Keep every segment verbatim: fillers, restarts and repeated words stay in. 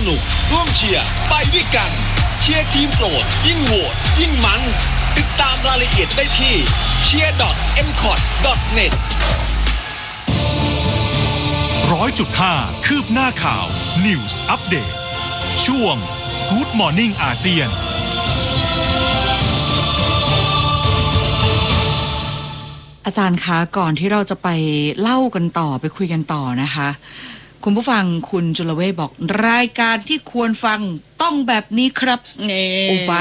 นุกร่วมเชียร์ไปด้วยกันเชียร์ทีมโปรดยิ่งโหวตยิ่งมันติดตามรายละเอียดได้ที่ เชียร์ ดอท เอ็ม ซี โอ ที ดอท เน็ตร้อยจุดห้าคืบหน้าข่าว News Update ช่วง Good Morning อาเซียนอาจารย์คะก่อนที่เราจะไปเล่ากันต่อไปคุยกันต่อนะคะคุณผู้ฟังคุณจุลเวชบอกรายการที่ควรฟังต้องแบบนี้ครับอุปะ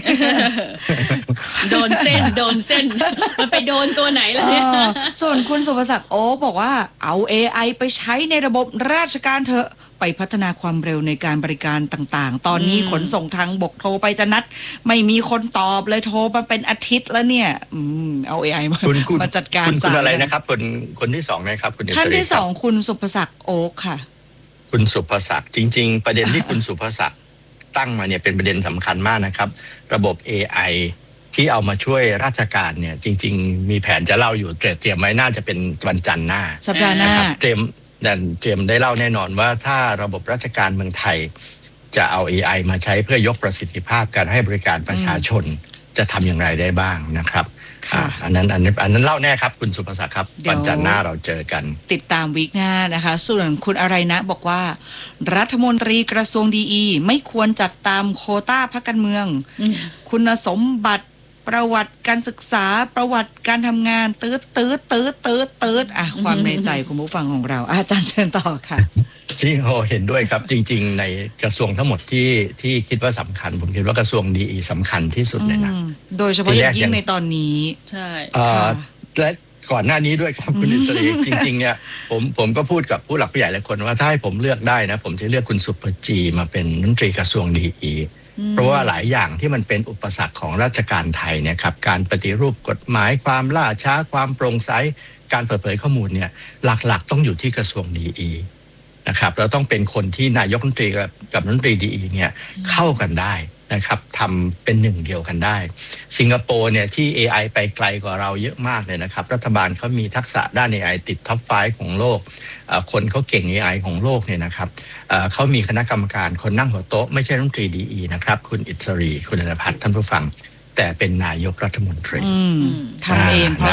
โดนเส้นโดนเส้นมันไปโดนตัวไหนล่ะเนี่ยส่วนคุณสุภศักดิ์โอ้บอกว่าเอา เอ ไอ ไปใช้ในระบบราชการเถอะไปพัฒนาความเร็วในการบริการต่างๆตอนนี้ขนส่งทางบกโทรไปจะนัดไม่มีคนตอบเลยโทรมาเป็นอาทิตย์แล้วเนี่ยอืมเอา เอ ไอ มามาจัดการคุณอะไรนะครับคนคนที่สองนะครับคุณท่านที่สองคุณสุภศักดิ์โอ๊คค่ะคุณสุภศักดิ์จริงๆประเด็นที่คุณสุภศักดิ์ตั้งมาเนี่ยเป็นประเด็นสำคัญมากนะครับระบบ เอ ไอ ที่เอามาช่วยราชการเนี่ยจริงๆมีแผนจะเล่าอยู่เตรียมไว้น่าจะเป็นวันจันทร์หน้าสัปดาห์หน้าเตรียมดันเตรียมได้เล่าแน่นอนว่าถ้าระบบราชการเมืองไทยจะเอา เอ ไอ มาใช้เพื่อยกประสิทธิภาพการให้บริการประชาชนจะทำอย่างไรได้บ้างนะครับอันนั้นอันนั้นอันนั้นเล่าแน่ครับคุณสุภศักดิ์ครับวันจันทร์หน้าเราเจอกันติดตามวีคหน้านะคะส่วนคุณอะไรนะบอกว่ารัฐมนตรีกระทรวงดีอีไม่ควรจัดตามโควต้าพรรคการเมืองคุณสมบัติประวัติการศึกษาประวัติการทำงานตืดตืดตืดตืดตืดอ่ะความในใจคุณผู้ฟังของเราอาจารย์เชิญต่อค่ะจริงโอเห็นด้วยครับจริงๆในกระทรวงทั้งหมดที่ที่คิดว่าสำคัญผมคิดว่ากระทรวงดีสำคัญที่สุดเลยนะโดยเฉพาะอย่างยิ่งในตอนนี้ใช่และก่อนหน้านี้ด้วยครับคุณอิสรีจริงๆเนี่ยผมผมก็พูดกับผู้หลักผู้ใหญ่หลายคนว่าถ้าให้ผมเลือกได้นะผมจะเลือกคุณสุภจีมาเป็นรัฐมนตรีกระทรวงดีเพราะว่าหลายอย่างที่มันเป็นอุปสรรคของราชการไทยเนี่ยครับการปฏิรูปกฎหมายความล่าช้าความโปร่งใสการเปิดเผยข้อมูลเนี่ยหลักๆต้องอยู่ที่กระทรวงดีนะครับเราต้องเป็นคนที่นายกรัฐมนตรีกับกับรัฐมนตรีดีเนี่ยเข้ากันได้นะครับทำเป็นหนึ่งเดียวกันได้สิงคโปร์เนี่ยที่ เอ ไอ ไปไกลกว่าเราเยอะมากเลยนะครับรัฐบาลเขามีทักษะด้าน เอ ไอ ติดท็อปไฟว์ของโลกคนเขาเก่ง เอ ไอ ของโลกเนี่ยนะครับเขามีคณะกรรมการคนนั่งหัวโต๊ะไม่ใช่รัฐมนตรีดีนะครับคุณอิสรีคุณอนุพัฒน์ท่านผู้ฟังแต่เป็นนายกรัฐมนตรีทำเองเพราะ